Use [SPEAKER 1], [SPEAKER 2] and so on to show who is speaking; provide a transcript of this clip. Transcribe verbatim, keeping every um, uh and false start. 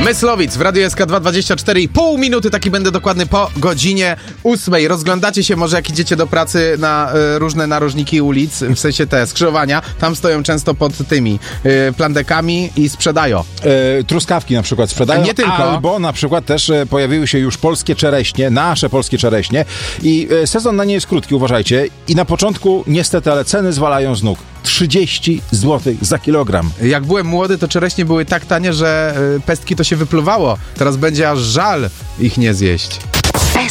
[SPEAKER 1] Myslowic w Radiu S K dwa dwadzieścia cztery i pół minuty, taki będę dokładny po godzinie ósmej. Rozglądacie się może, jak idziecie do pracy na y, różne narożniki ulic, w sensie te skrzyżowania, tam stoją często pod tymi y, plandekami i sprzedają.
[SPEAKER 2] E, truskawki na przykład sprzedają,
[SPEAKER 1] nie tylko.
[SPEAKER 2] Albo na przykład też e, pojawiły się już polskie czereśnie, nasze polskie czereśnie i e, sezon na nie jest krótki, uważajcie. I na początku niestety, ale ceny zwalają z nóg. trzydzieści złotych za kilogram.
[SPEAKER 1] Jak byłem młody, to czereśnie były tak tanie, że y, pestki to się wypluwało. Teraz będzie aż żal ich nie zjeść.